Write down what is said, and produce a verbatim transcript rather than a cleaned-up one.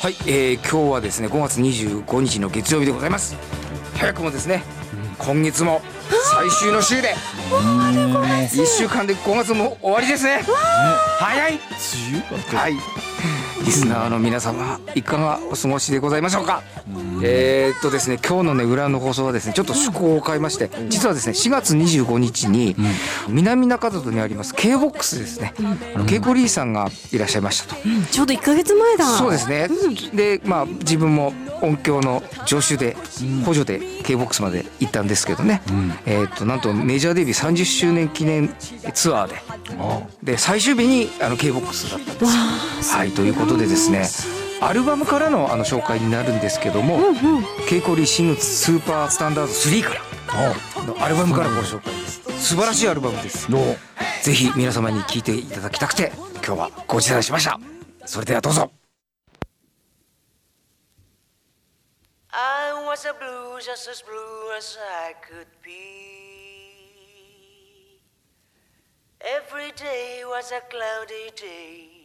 はい、えー、今日はですねごがつにじゅうごにちの月曜日でございます。早くもですね、うん、今月も最終の週でいっしゅうかんでごがつも終わりですね。早い。はい、リスナーの皆様いかがお過ごしでございましょうか。えーっとですね今日のね裏の放送はですねちょっと趣向を変えまして、実はですねしがつにじゅうごにちに南中里にあります K ボックスですね、あのケイコリーさんがいらっしゃいましたと、 うん、ちょうどいっかげつまえだ。 そうですね、うん、でまあ自分も音響の助手で補助で K ボックスまで行ったんですけどね、うん、えーっとなんとメジャーデビューさんじゅっしゅうねん記念ツアーでで最終日にあの K ボックスだったんですよ。はい、ということでですねアルバムからのあの紹介になるんですけども、うんうん、ケイコリーシングスーパースタンダードスリーからのアルバムからご紹介です。素晴らしいアルバムです。ぜひ皆様に聴いていただきたくて今日はご持参しました。それではどうぞ。 I was a blue, just as blue as I could be. Every day was a cloudy day.